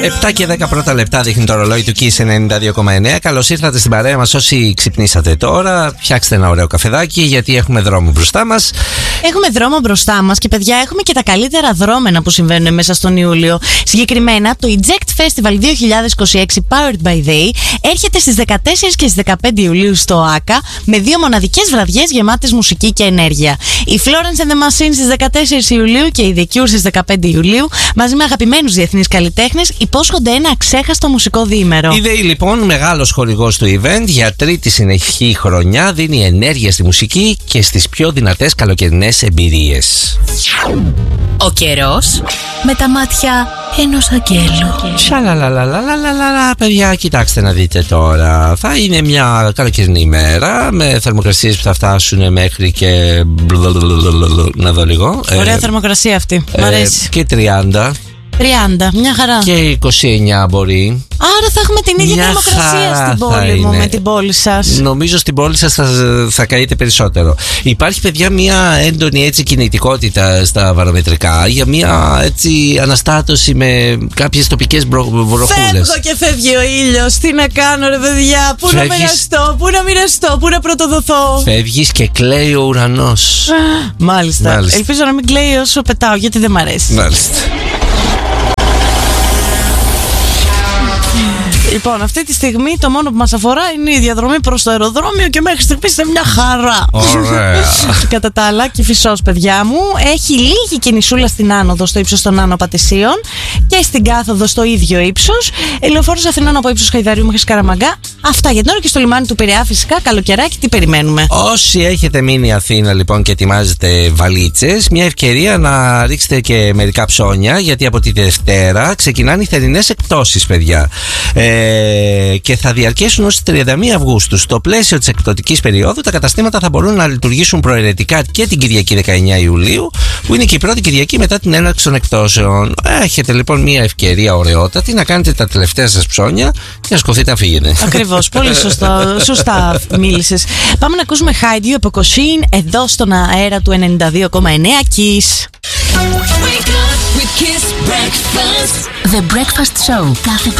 7 και 10 πρώτα λεπτά δείχνει το ρολόι του Kiss 92,9. Καλώς ήρθατε στην παρέα μας όσοι ξυπνήσατε τώρα. Φτιάξτε ένα ωραίο καφεδάκι γιατί έχουμε δρόμο μπροστά μας. Έχουμε δρόμο μπροστά μας και παιδιά έχουμε και τα καλύτερα δρόμενα που συμβαίνουν μέσα στον Ιούλιο. Συγκεκριμένα το Eject Festival 2026 Powered by They έρχεται στις 14 και στις 15 Ιουλίου στο ΆΚΑ με 2 μοναδικές βραδιές γεμάτες μουσική και ενέργεια. Η Florence and the Machine στις 14 Ιουλίου και η The Cure στις 15 Ιουλίου μαζί με αγαπημένους διεθνείς καλλιτέχνες υπόσχονται ένα αξέχαστο μουσικό διήμερο. Η They λοιπόν, μεγάλος χορηγός του event, για τρίτη συνεχή χρονιά δίνει ενέργεια στη μουσική και στις πιο δυνατές καλοκαιρινές εμπειρίες. Ο καιρός με τα μάτια ενός αγγέλου. Σαλαλαλαλαλαλαλα, παιδιά, κοιτάξτε να δείτε τώρα. Θα είναι μια καλοκαιρινή ημέρα με θερμοκρασίες που θα φτάσουν μέχρι και. Να δω λίγο. Ωραία θερμοκρασία αυτή. Μ' αρέσει. Και 30. 30, μια χαρά. Και 29 μπορεί. Άρα θα έχουμε την ίδια θερμοκρασία στην πόλη μου με την πόλη σας. Νομίζω στην πόλη σας θα καείτε περισσότερο. Υπάρχει, παιδιά, μια έντονη έτσι κινητικότητα στα βαρομετρικά για μια έτσι αναστάτωση με κάποιες τοπικές βροχούλες. Φεύγω και φεύγει ο ήλιος. Τι να κάνω, ρε παιδιά? Πού να μοιραστώ, πού να μοιραστώ, πού να πρωτοδοθώ? Φεύγεις και κλαίει ο ουρανός. Μάλιστα. Ελπίζω να μην κλαίει όσο πετάω, γιατί δεν μ' αρέσει. Μάλιστα. Λοιπόν, αυτή τη στιγμή το μόνο που μας αφορά είναι η διαδρομή προς το αεροδρόμιο και μέχρι στιγμής είναι μια χαρά. Ωραία. Κατά τα άλλα, Κηφισός, παιδιά μου, έχει λίγη κινησούλα στην άνοδο στο ύψος των Άνω Πατησίων και στην κάθοδο στο ίδιο ύψος. Λεωφόρος Αθηνών από ύψος Χαϊδαρίου μέχρι Σκαραμαγκά. Αυτά για την ώρα και στο λιμάνι του Πειραιά, φυσικά, καλοκαιράκι, τι περιμένουμε. Όσοι έχετε μείνει Αθήνα λοιπόν και ετοιμάζετε βαλίτσες, μια ευκαιρία να ρίξετε και μερικά ψώνια, γιατί από τη Δευτέρα ξεκινάνε οι θερινές εκπτώσεις, παιδιά. Και θα διαρκέσουν ως 31 Αυγούστου. Στο πλαίσιο της εκπτωτικής περίοδου, τα καταστήματα θα μπορούν να λειτουργήσουν προαιρετικά και την Κυριακή 19 Ιουλίου, που είναι και η πρώτη Κυριακή μετά την έναρξη των εκπτώσεων. Έχετε λοιπόν μια ευκαιρία ωραιότατη να κάνετε τα τελευταία σας ψώνια και να σκοθείτε να φύγετε. Ακριβώς, πολύ σωστά μίλησες. Πάμε να ακούσουμε Hide You από Κοσίν εδώ στον αέρα του 92,9 Kiss. The Breakfast Show κάθε